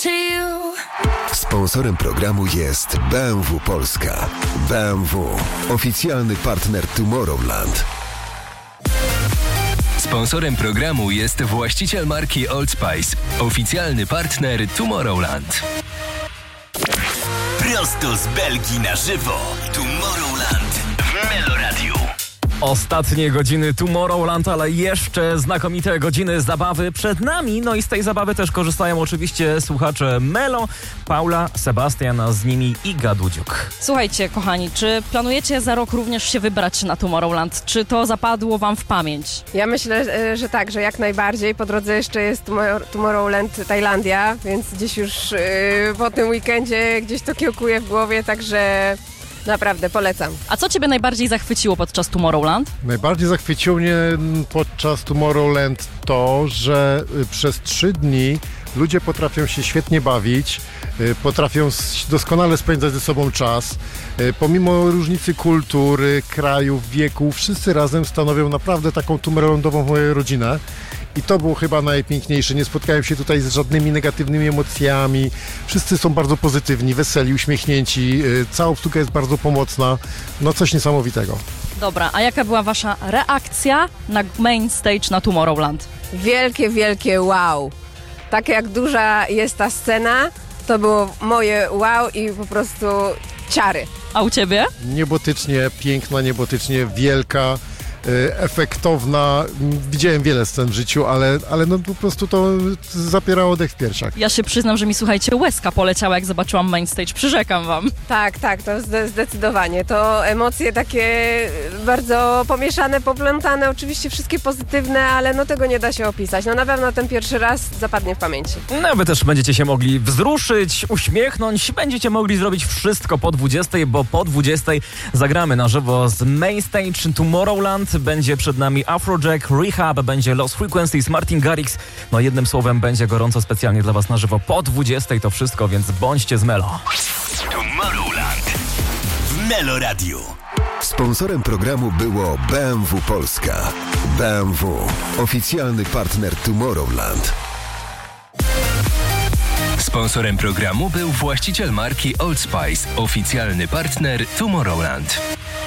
to you. Sponsorem programu jest BMW Polska. BMW, oficjalny partner Tomorrowland. Sponsorem programu jest właściciel marki Old Spice, oficjalny partner Tomorrowland. Prosto z Belgii na żywo. Tomorrowland w Meloradiu. Ostatnie godziny Tomorrowland, ale jeszcze znakomite godziny zabawy przed nami. No i z tej zabawy też korzystają oczywiście słuchacze Melo, Paula, Sebastian, a z nimi Iga Dudziuk. Słuchajcie, kochani, czy planujecie za rok również się wybrać na Tomorrowland? Czy to zapadło wam w pamięć? Ja myślę, że tak, że jak najbardziej. Po drodze jeszcze jest Tomorrowland Tajlandia, więc gdzieś już po tym weekendzie gdzieś to kiełkuje w głowie, także naprawdę polecam. A co ciebie najbardziej zachwyciło podczas Tomorrowland? Najbardziej zachwyciło mnie podczas Tomorrowland to, że przez 3 dni ludzie potrafią się świetnie bawić, potrafią doskonale spędzać ze sobą czas. Pomimo różnicy kultury, krajów, wieków, wszyscy razem stanowią naprawdę taką Tomorrowlandową rodzinę. I to było chyba najpiękniejsze. Nie spotkałem się tutaj z żadnymi negatywnymi emocjami. Wszyscy są bardzo pozytywni, weseli, uśmiechnięci. Cała obsługa jest bardzo pomocna. No coś niesamowitego. Dobra, a jaka była wasza reakcja na main stage na Tomorrowland? Wielkie, wielkie wow. Tak jak duża jest ta scena, to było moje wow i po prostu ciary. A u ciebie? Niebotycznie piękna, niebotycznie wielka, efektowna. Widziałem wiele scen w życiu, ale no po prostu to zapierało oddech w piersiach. Ja się przyznam, że mi, słuchajcie, łezka poleciała, jak zobaczyłam main stage. Przyrzekam wam. Tak, to zdecydowanie. To emocje takie bardzo pomieszane, poplątane, oczywiście wszystkie pozytywne, ale no tego nie da się opisać. No na pewno ten pierwszy raz zapadnie w pamięci. No wy też będziecie się mogli wzruszyć, uśmiechnąć, będziecie mogli zrobić wszystko po 20, bo po 20 zagramy na żywo z main stage Tomorrowland. Będzie przed nami Afrojack, Rehab, będzie Lost Frequencies, Martin Garrix. No jednym słowem będzie gorąco specjalnie dla was na żywo po 20 to wszystko, więc bądźcie z Melo. Tomorrowland w Meloradiu. Sponsorem programu było BMW Polska. BMW, oficjalny partner Tomorrowland. Sponsorem programu był właściciel marki Old Spice, oficjalny partner Tomorrowland.